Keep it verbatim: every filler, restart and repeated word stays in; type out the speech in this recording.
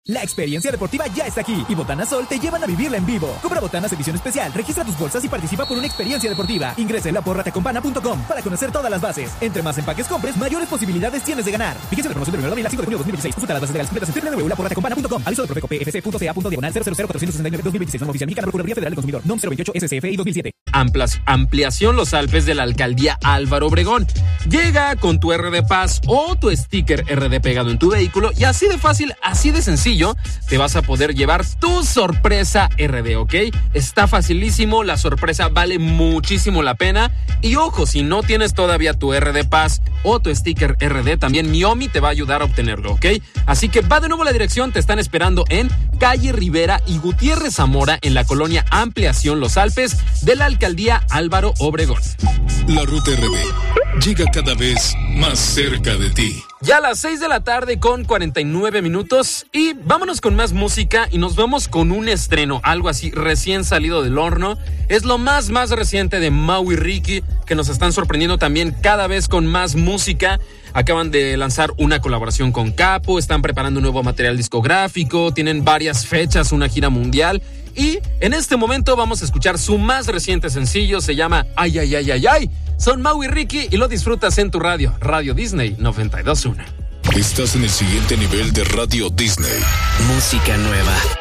La experiencia deportiva ya está aquí y Botanas Sol te llevan a vivirla en vivo. Compra botanas edición especial, registra tus bolsas y participa por una experiencia deportiva. Ingresa en la porra te acompana punto com para conocer todas las bases. Entre más empaques compres, mayores posibilidades tienes de ganar. Fíjense la promoción del primero de abril al cinco de junio de dos mil veintiséis. Consulta las bases legales completas en doble u doble u doble u punto la porra te acompana punto com. Aviso de Profeco P F C punto C A punto diagonal cero cero cero cuatro seis nueve dos mil veintiséis. Norma oficial mexicana, Procuraduría Federal del Consumidor. N O M cero veintiocho S C F I dos mil siete. Amplas, ampliación Los Alpes de la Alcaldía Álvaro Obregón. Llega con tu R D Paz o tu sticker R D pegado en tu vehículo y así de fácil, así de sencillo, te vas a poder llevar tu sorpresa R D, ¿ok? Está facilísimo, la sorpresa vale muchísimo la pena. Y ojo, si no tienes todavía tu R D Paz o tu sticker R D, también Miomi te va a ayudar a obtenerlo, ¿ok? Así que va de nuevo la dirección, te están esperando en Calle Rivera y Gutiérrez Zamora en la colonia Ampliación Los Alpes de la Alcaldía Álvaro Obregón. La Ruta R D llega cada vez más cerca de ti. Ya a las seis de la tarde con cuarenta y nueve minutos y vámonos con más música y nos vamos con un estreno, algo así recién salido del horno. Es lo más más reciente de Mau y Ricky, que nos están sorprendiendo también cada vez con más música. Acaban de lanzar una colaboración con Capo, están preparando un nuevo material discográfico, tienen varias fechas, una gira mundial. Y en este momento vamos a escuchar su más reciente sencillo, se llama Ay, ay, ay, ay, ay. Son Mau y Ricky y lo disfrutas en tu radio, Radio Disney noventa y dos punto uno. Estás en el siguiente nivel de Radio Disney. Música nueva.